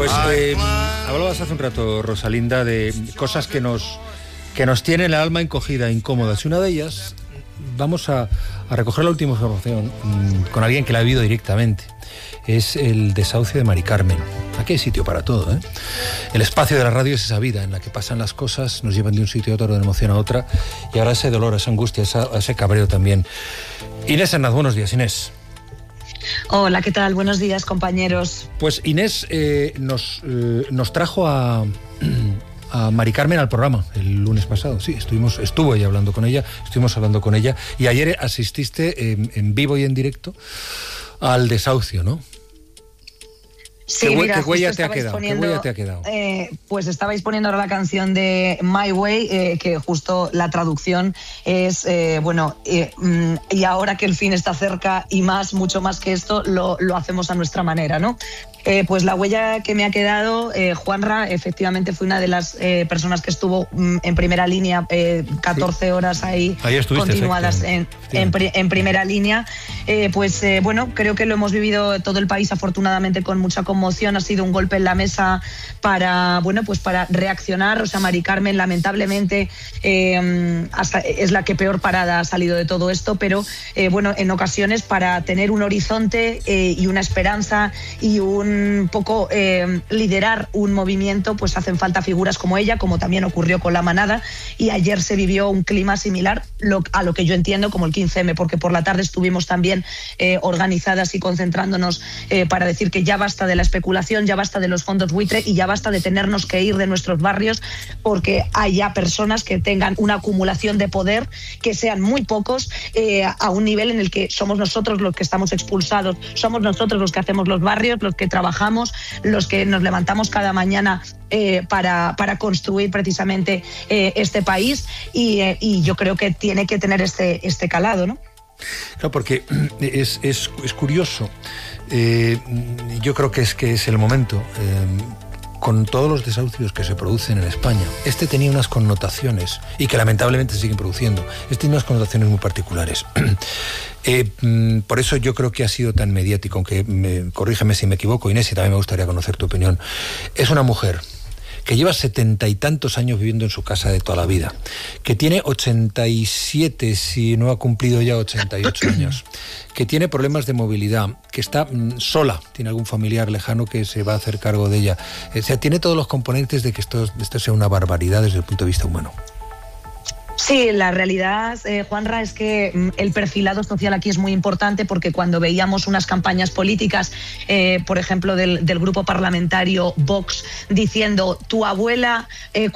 Pues hablabas hace un rato, Rosalinda, de cosas que nos tienen el alma encogida, incómodas. Y una de ellas, vamos a recoger la última información con alguien que la ha vivido directamente. Es el desahucio de Mari Carmen. Aquí hay sitio para todo, ¿eh? El espacio de la radio es esa vida en la que pasan las cosas, nos llevan de un sitio a otro, de una emoción a otra, y ahora ese dolor, esa angustia, ese cabreo también. Inés Hernández, buenos días, Inés. Hola, ¿qué tal? Buenos días, compañeros. Pues Inés nos trajo a Mari Carmen al programa el lunes pasado. Sí, estuvo ella hablando con ella, estuvimos hablando con ella, y ayer asististe en vivo y en directo al desahucio, ¿no? Sí, ¿Qué huella te ha quedado? Pues estabais poniendo ahora la canción de My Way, que justo la traducción es, y ahora que el fin está cerca y mucho más que esto, lo hacemos a nuestra manera, ¿no? Pues la huella que me ha quedado, Juanra, efectivamente fue una de las personas que estuvo en primera línea, 14 horas ahí continuadas en primera línea. Creo que lo hemos vivido todo el país afortunadamente con mucha conmoción. Ha sido un golpe en la mesa para reaccionar. O sea, Mari Carmen lamentablemente es la que peor parada ha salido de todo esto, pero en ocasiones para tener un horizonte y una esperanza y un poco liderar un movimiento, pues hacen falta figuras como ella, como también ocurrió con La Manada, y ayer se vivió un clima similar a lo que yo entiendo como el 15M, porque por la tarde estuvimos también organizadas y concentrándonos para decir que ya basta de la especulación, ya basta de los fondos buitre y ya basta de tenernos que ir de nuestros barrios, porque hay ya personas que tengan una acumulación de poder, que sean muy pocos, a un nivel en el que somos nosotros los que estamos expulsados, somos nosotros los que hacemos los barrios, los que trabajamos, los que nos levantamos cada mañana para construir precisamente este país, y yo creo que tiene que tener este calado, ¿no? Claro, porque es curioso. Yo creo que es el momento. Con todos los desahucios que se producen en España, este tenía unas connotaciones, y que lamentablemente se siguen produciendo, tiene unas connotaciones muy particulares. Por eso yo creo que ha sido tan mediático, aunque corrígeme si me equivoco, Inés, y también me gustaría conocer tu opinión. Es una mujer que lleva 70 y tantos años viviendo en su casa de toda la vida, que tiene 87, si no ha cumplido ya 88 años, que tiene problemas de movilidad, que está sola, tiene algún familiar lejano que se va a hacer cargo de ella. O sea, tiene todos los componentes de que esto sea una barbaridad desde el punto de vista humano. Sí, la realidad, Juanra, es que el perfilado social aquí es muy importante, porque cuando veíamos unas campañas políticas, por ejemplo, del grupo parlamentario Vox, diciendo tu abuela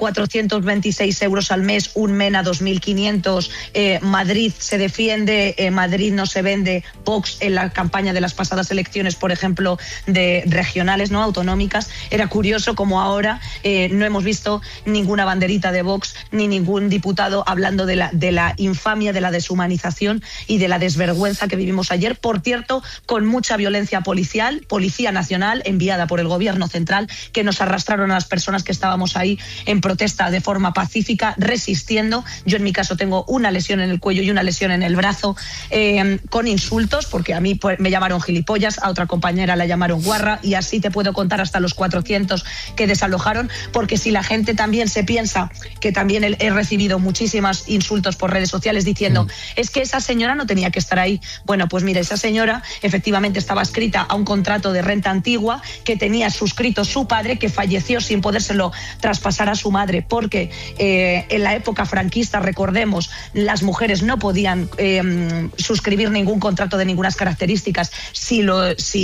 426 euros al mes, un MENA 2.500, Madrid se defiende, Madrid no se vende, Vox en la campaña de las pasadas elecciones, por ejemplo, de regionales, no autonómicas, era curioso como ahora no hemos visto ninguna banderita de Vox ni ningún diputado hablando de la infamia, de la deshumanización y de la desvergüenza que vivimos ayer, por cierto, con mucha violencia policial, Policía Nacional enviada por el Gobierno Central, que nos arrastraron a las personas que estábamos ahí en protesta de forma pacífica, resistiendo. Yo en mi caso tengo una lesión en el cuello y una lesión en el brazo, con insultos, porque a mí me llamaron gilipollas, a otra compañera la llamaron guarra, y así te puedo contar hasta los 400 que desalojaron, porque si la gente también se piensa que también he recibido muchísimas insultos por redes sociales diciendo es que esa señora no tenía que estar ahí. Bueno, pues mira, esa señora efectivamente estaba adscrita a un contrato de renta antigua que tenía suscrito su padre, que falleció sin podérselo traspasar a su madre, porque en la época franquista, recordemos, las mujeres no podían suscribir ningún contrato de ninguna características si no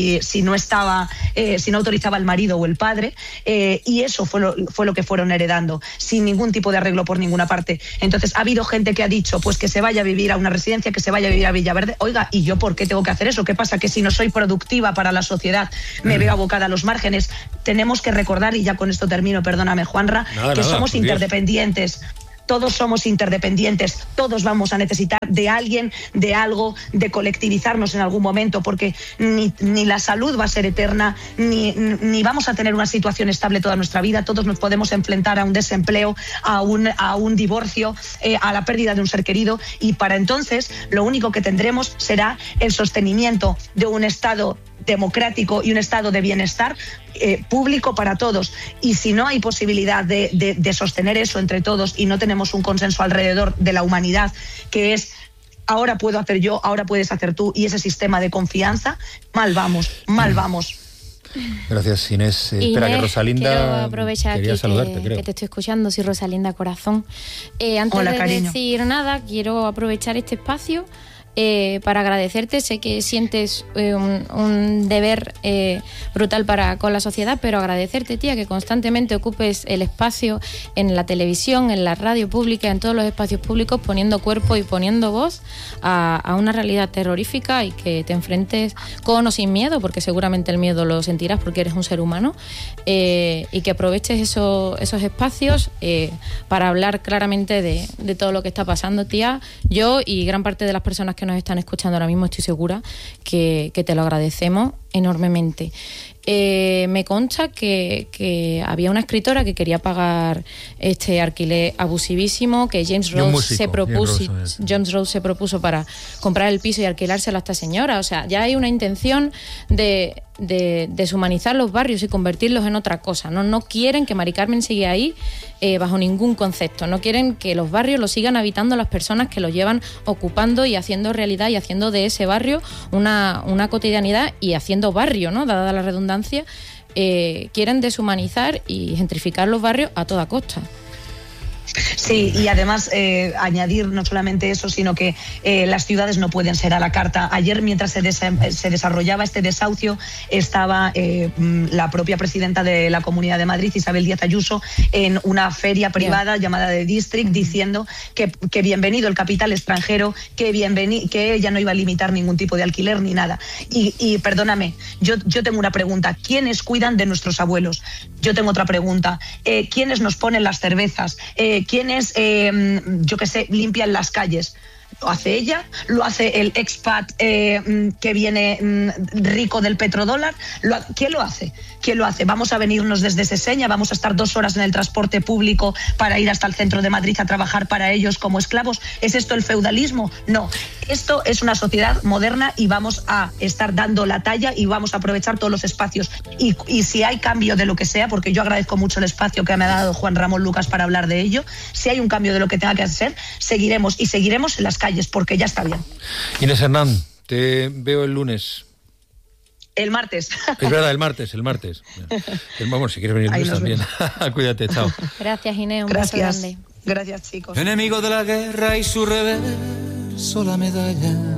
autorizaba el marido o el padre, y eso fue lo que fueron heredando, sin ningún tipo de arreglo por ninguna parte. Entonces ha habido gente que ha dicho pues que se vaya a vivir a una residencia, que se vaya a vivir a Villaverde. Oiga, ¿y yo por qué tengo que hacer eso? ¿Qué pasa? Que si no soy productiva para la sociedad me veo abocada a los márgenes. Tenemos que recordar, y ya con esto termino, perdóname, Juanra, que somos interdependientes. Todos somos interdependientes, todos vamos a necesitar de alguien, de algo, de colectivizarnos en algún momento, porque ni la salud va a ser eterna, ni vamos a tener una situación estable toda nuestra vida. Todos nos podemos enfrentar a un desempleo, a un divorcio, a la pérdida de un ser querido, y para entonces lo único que tendremos será el sostenimiento de un Estado democrático y un estado de bienestar público para todos. Y si no hay posibilidad de sostener eso entre todos y no tenemos un consenso alrededor de la humanidad, que es ahora puedo hacer yo, ahora puedes hacer tú, y ese sistema de confianza, mal vamos. Gracias, Inés. Espera, que Rosalinda quiero aprovechar quería aquí saludarte, creo. que te estoy escuchando. Soy Rosalinda Corazón. Antes Hola, de cariño. decir nada, quiero aprovechar este espacio para agradecerte. Sé que sientes un deber brutal con la sociedad, pero agradecerte, tía, que constantemente ocupes el espacio en la televisión, en la radio pública, en todos los espacios públicos, poniendo cuerpo y poniendo voz a una realidad terrorífica, y que te enfrentes con o sin miedo, porque seguramente el miedo lo sentirás porque eres un ser humano, y que aproveches esos espacios para hablar claramente de todo lo que está pasando, tía. Yo y gran parte de las personas que nos están escuchando ahora mismo, estoy segura que te lo agradecemos enormemente. Me consta que había una escritora que quería pagar este alquiler abusivísimo, que James Rose se propuso para comprar el piso y alquilárselo a esta señora. O sea, ya hay una intención de deshumanizar los barrios y convertirlos en otra cosa. No quieren que Mari Carmen siga ahí bajo ningún concepto. No quieren que los barrios los sigan habitando las personas que los llevan ocupando y haciendo realidad, y haciendo de ese barrio una cotidianidad, y haciendo barrio, ¿no? Dada la redundancia. Quieren deshumanizar y gentrificar los barrios a toda costa. Sí, y además añadir no solamente eso, sino que las ciudades no pueden ser a la carta. Ayer, mientras se desarrollaba este desahucio, estaba la propia presidenta de la Comunidad de Madrid, Isabel Díaz Ayuso, en una feria privada llamada The District, diciendo que bienvenido el capital extranjero, que ella no iba a limitar ningún tipo de alquiler ni nada. Y perdóname, yo tengo una pregunta. ¿Quiénes cuidan de nuestros abuelos? Yo tengo otra pregunta. ¿Quiénes nos ponen las cervezas? ¿Quiénes, limpian las calles? ¿Lo hace ella? ¿Lo hace el expat que viene rico del petrodólar? ¿Quién lo hace? ¿Quién lo hace? ¿Vamos a venirnos desde Seseña? ¿Vamos a estar 2 horas en el transporte público para ir hasta el centro de Madrid a trabajar para ellos como esclavos? ¿Es esto el feudalismo? No. Esto es una sociedad moderna, y vamos a estar dando la talla y vamos a aprovechar todos los espacios. Y si hay cambio de lo que sea, porque yo agradezco mucho el espacio que me ha dado Juan Ramón Lucas para hablar de ello, si hay un cambio de lo que tenga que hacer, seguiremos en las calles, porque ya está bien. Inés Hernán, te veo el lunes. El martes. Es verdad, el martes. Vamos, si quieres venir el lunes también. Cuídate, chao. Gracias, Inés, un beso grande. Gracias, chicos. Enemigo de la guerra y su reverso la medalla.